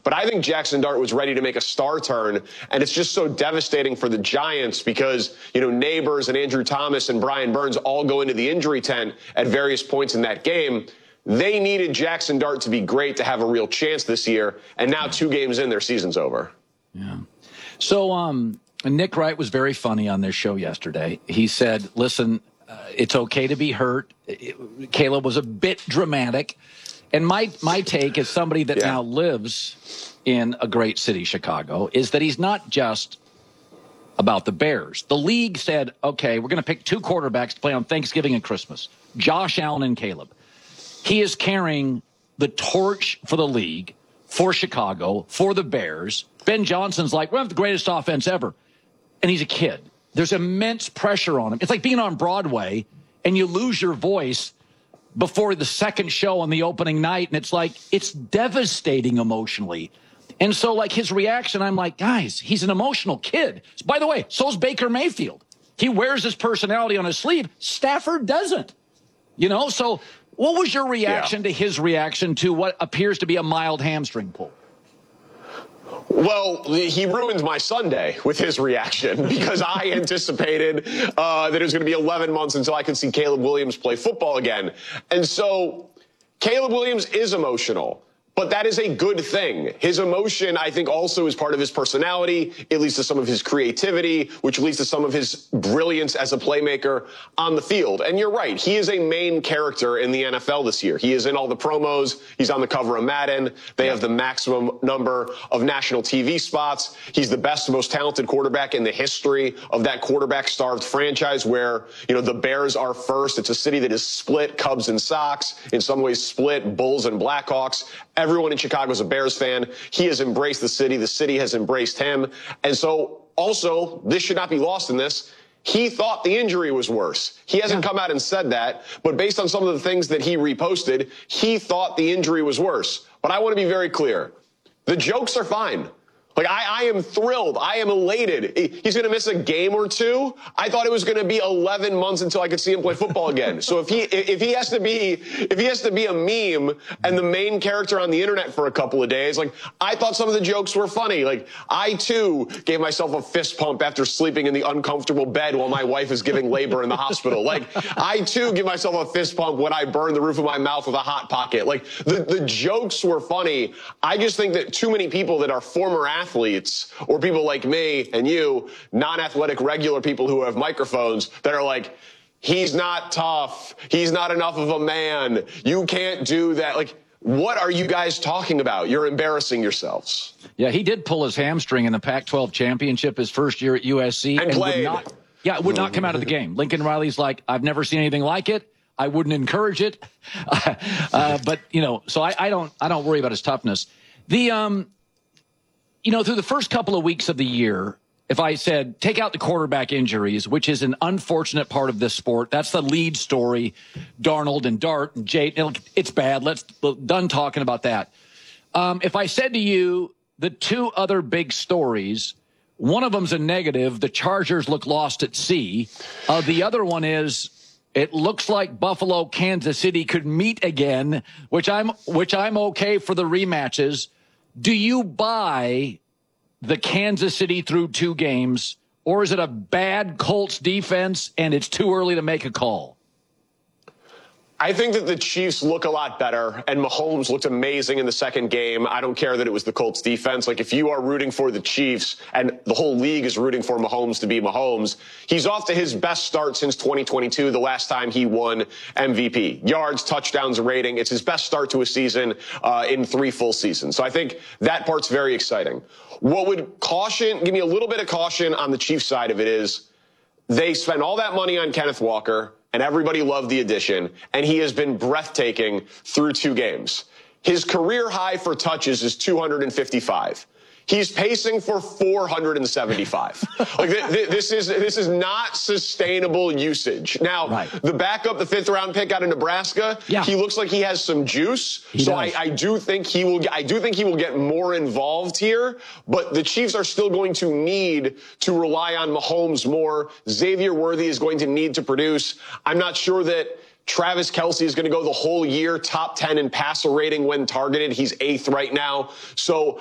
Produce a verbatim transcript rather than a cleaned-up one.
But I think Jackson Dart was ready to make a star turn, and it's just so devastating for the Giants because, you know, Neighbors and Andrew Thomas and Brian Burns all go into the injury tent at various points in that game. They needed Jackson Dart to be great to have a real chance this year, and now two games in, their season's over. Yeah. So um, Nick Wright was very funny on this show yesterday. He said, listen, uh, it's okay to be hurt. It, Caleb was a bit dramatic. And my, my take as somebody that yeah. now lives in a great city, Chicago, is that he's not just about the Bears. The league said, okay, we're going to pick two quarterbacks to play on Thanksgiving and Christmas, Josh Allen and Caleb. He is carrying the torch for the league, for Chicago, for the Bears. Ben Johnson's like, we have the greatest offense ever. And he's a kid. There's immense pressure on him. It's like being on Broadway and you lose your voice before the second show on the opening night. And it's like, it's devastating emotionally. And so like his reaction, I'm like, guys, he's an emotional kid. By the way, so's Baker Mayfield. He wears his personality on his sleeve. Stafford doesn't. You know, so what was your reaction yeah. to his reaction to what appears to be a mild hamstring pull? Well, he ruined my Sunday with his reaction because I anticipated uh, that it was going to be eleven months until I could see Caleb Williams play football again. And so Caleb Williams is emotional. But that is a good thing. His emotion, I think, also is part of his personality. It leads to some of his creativity, which leads to some of his brilliance as a playmaker on the field. And you're right. He is a main character in the N F L this year. He is in all the promos. He's on the cover of Madden. They have the maximum number of national T V spots. He's the best, most talented quarterback in the history of that quarterback-starved franchise where, you know, the Bears are first. It's a city that is split Cubs and Sox, in some ways split Bulls and Blackhawks. Everyone in Chicago is a Bears fan. He has embraced the city. The city has embraced him. And so also, this should not be lost in this. He thought the injury was worse. He hasn't yeah. come out and said that, but based on some of the things that he reposted, he thought the injury was worse. But I want to be very clear. The jokes are fine. Like, I, I am thrilled. I am elated. He's going to miss a game or two. I thought it was going to be eleven months until I could see him play football again. So if he if he has to be if he has to be a meme and the main character on the internet for a couple of days, like, I thought some of the jokes were funny. Like, I too gave myself a fist pump after sleeping in the uncomfortable bed while my wife is giving labor in the hospital. Like, I too give myself a fist pump when I burn the roof of my mouth with a hot pocket. Like, the the jokes were funny. I just think that too many people that are former athletes athletes or people like me and you, non-athletic, regular people who have microphones that are like, he's not tough. He's not enough of a man. You can't do that. Like, what are you guys talking about? You're embarrassing yourselves. Yeah, he did pull his hamstring in the Pac twelve championship his first year at U S C. And, and played. Would not, yeah, would not come out of the game. Lincoln Riley's like, I've never seen anything like it. I wouldn't encourage it. uh, but, you know, so I, I don't I don't worry about his toughness. The, um, you know, through the first couple of weeks of the year, if I said, take out the quarterback injuries, which is an unfortunate part of this sport, that's the lead story, Darnold and Dart and Jay, it's bad. Let's, done talking about that. Um, if I said to you, the two other big stories, one of them's a negative, the Chargers look lost at sea. Uh, the other one is, it looks like Buffalo, Kansas City could meet again, which I'm, which I'm okay for the rematches. Do you buy the Kansas City through two games, or is it a bad Colts defense and it's too early to make a call? I think that the Chiefs look a lot better, and Mahomes looked amazing in the second game. I don't care that it was the Colts defense. Like, if you are rooting for the Chiefs, and the whole league is rooting for Mahomes to be Mahomes, he's off to his best start since twenty twenty-two, the last time he won M V P. Yards, touchdowns, rating. It's his best start to a season uh, in three full seasons. So I think that part's very exciting. What would caution, give me a little bit of caution on the Chiefs side of it is they spent all that money on Kenneth Walker, and everybody loved the addition, and he has been breathtaking through two games. His career high for touches is two hundred fifty-five. He's pacing for four hundred seventy-five. Like, th- th- this is this is not sustainable usage. Now, right. the backup, the fifth round pick out of Nebraska, yeah. he looks like he has some juice. He so I, I do think he will. I do think he will get more involved here. But the Chiefs are still going to need to rely on Mahomes more. Xavier Worthy is going to need to produce. I'm not sure that Travis Kelce is going to go the whole year top ten in passer rating when targeted. He's eighth right now. So